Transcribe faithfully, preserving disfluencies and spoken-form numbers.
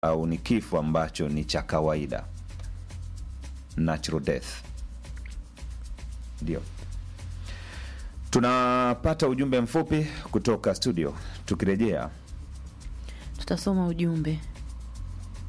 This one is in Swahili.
au ni kifo ambacho ni cha kawaida, natural death. Ndio tunapata ujumbe mfupi kutoka studio. Tukirejea tutasoma ujumbe.